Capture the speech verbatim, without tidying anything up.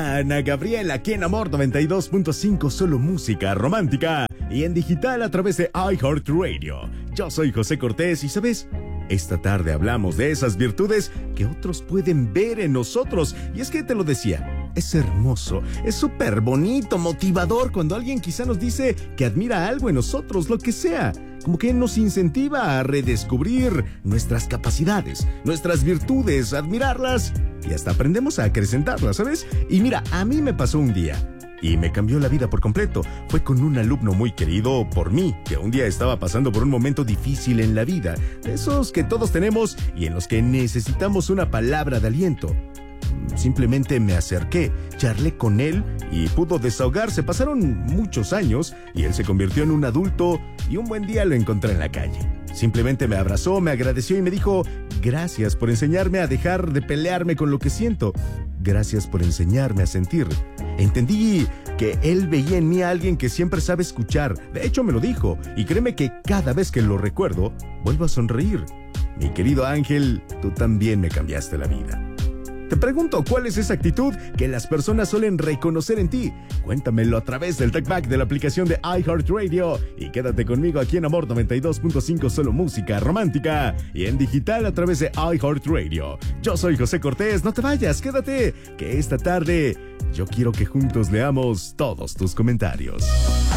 Ana Gabriela, aquí en Amor noventa y dos punto cinco, solo música romántica y en digital a través de iHeartRadio. Yo soy José Cortés y ¿sabes? Esta tarde hablamos de esas virtudes que otros pueden ver en nosotros. Y es que te lo decía, es hermoso, es súper bonito, motivador cuando alguien quizá nos dice que admira algo en nosotros, lo que sea. Como que nos incentiva a redescubrir nuestras capacidades, nuestras virtudes, admirarlas y hasta aprendemos a acrecentarlas, ¿sabes? Y mira, a mí me pasó un día y me cambió la vida por completo. Fue con un alumno muy querido por mí, que un día estaba pasando por un momento difícil en la vida, de esos que todos tenemos y en los que necesitamos una palabra de aliento. Simplemente me acerqué, charlé con él y pudo desahogarse. Pasaron muchos años y él se convirtió en un adulto y un buen día lo encontré en la calle. Simplemente me abrazó, me agradeció y me dijo: gracias por enseñarme a dejar de pelearme con lo que siento. Gracias por enseñarme a sentir. Entendí que él veía en mí a alguien que siempre sabe escuchar. De hecho, me lo dijo. Y créeme que cada vez que lo recuerdo, vuelvo a sonreír. Mi querido Ángel, tú también me cambiaste la vida. Te pregunto, ¿cuál es esa actitud que las personas suelen reconocer en ti? Cuéntamelo a través del TalkBack de la aplicación de iHeartRadio y quédate conmigo aquí en Amor noventa y dos punto cinco, solo música romántica y en digital a través de iHeartRadio. Yo soy José Cortés, no te vayas, quédate, que esta tarde yo quiero que juntos leamos todos tus comentarios.